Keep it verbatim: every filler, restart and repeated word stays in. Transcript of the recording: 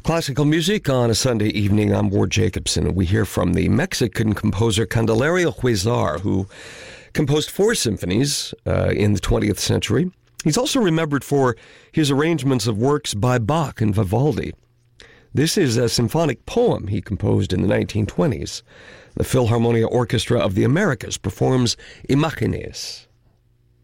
Classical music on a Sunday evening. I'm Ward Jacobson. We hear from the Mexican composer Candelario Huizar, who composed four symphonies uh, in the twentieth century. He's also remembered for his arrangements of works by Bach and Vivaldi. This is a symphonic poem he composed in the nineteen twenties. The Philharmonia Orchestra of the Americas performs Imagines.